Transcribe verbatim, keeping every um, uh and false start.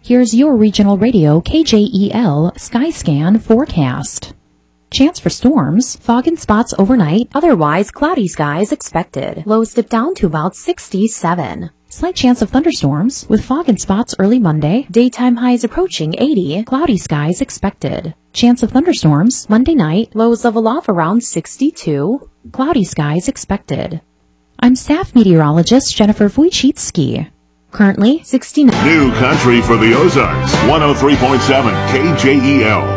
Here's your regional radio K J E L Skyscan forecast. Chance for storms, fog and spots overnight, otherwise cloudy skies expected. Lows dip down to about sixty-seven. Slight chance of thunderstorms, with fog and spots early Monday. Daytime highs approaching eighty, cloudy skies expected. Chance of thunderstorms, Monday night, lows level off around sixty-two, cloudy skies expected. I'm staff meteorologist Jennifer Wojcicki. Currently, sixty-nine. New country for the Ozarks, one oh three point seven K J E L.